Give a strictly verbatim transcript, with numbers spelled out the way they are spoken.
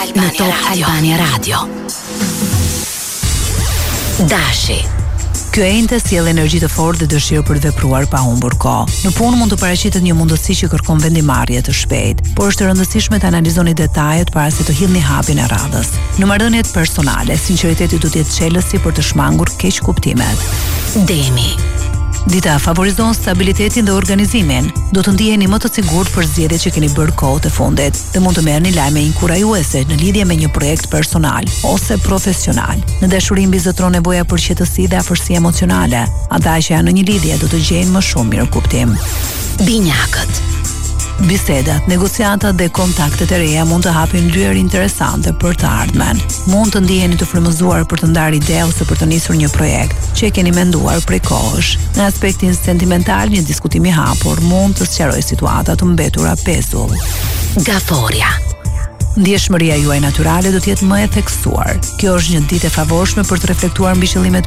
Albania në Top Radio. Albania Radio. Dashi. Ky ente sjell energji të fortë dhe dëshirë për të vepruar pa humbur kohë. Në punë mund të paraqitet një mundësi që kërkon vendimarrje të shpejtë, por është e rëndësishme të analizoni detajet para se të hidhni hapin e radhës. Në marrëdhëniet personale, sinqeriteti duhet të jetë çelësi për të shmangur keq kuptimet. Demi. Dita favorizon stabilitetin dhe organizimin. Do të ndiheni më të sigurt për zgjedhjet që keni bërë kohët e fundit dhe mund të merrni lajme inkurajuese në lidhje me një projekt personal ose profesional. Në dashuri mbi zotron nevoja për qetësi dhe afërsi emocionale. Ata që janë në një lidhje do të gjejnë më shumë mirëkuptim. Binjakët. Bisedat, negociatat dhe kontaktet e reja mund të hapin lyer interesante për të ardhmen. Mund të ndiheni të frymëzuar për të ndarë ide ose për të nisur një projekt që e keni menduar prej kohësh. Në aspektin sentimental, një diskutim i hapur mund të sqarojë situata të mbetura pesull. Gaforia. Ndjeshmëria juaj natyrale do të jetë më e theksuar. Kjo është një ditë e favorshme për të reflektuar mbi qëllimet